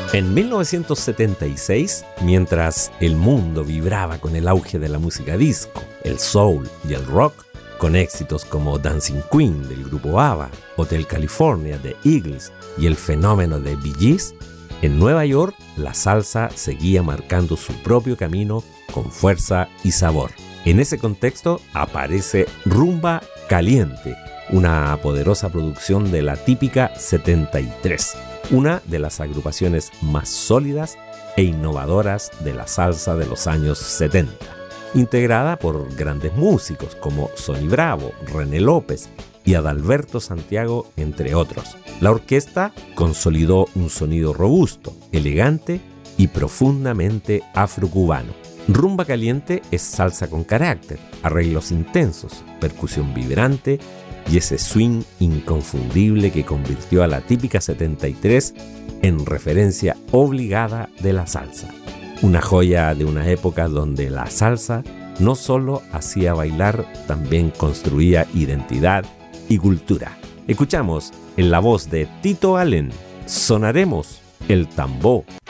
En 1976, mientras el mundo vibraba con el auge de la música disco, el soul y el rock, con éxitos como Dancing Queen del grupo ABBA, Hotel California de Eagles y el fenómeno de Bee Gees, en Nueva York la salsa seguía marcando su propio camino con fuerza y sabor. En ese contexto aparece Rumba Caliente, una poderosa producción de la típica 73, una de las agrupaciones más sólidas e innovadoras de la salsa de los años 70, integrada por grandes músicos como Sonny Bravo, René López y Adalberto Santiago, entre otros. La orquesta consolidó un sonido robusto, elegante y profundamente afrocubano. Rumba Caliente es salsa con carácter, arreglos intensos, percusión vibrante y ese swing inconfundible que convirtió a la típica 73 en referencia obligada de la salsa. Una joya de una época donde la salsa no solo hacía bailar, también construía identidad y cultura. Escuchamos en la voz de Tito Allen, Sonaremos el Tambor.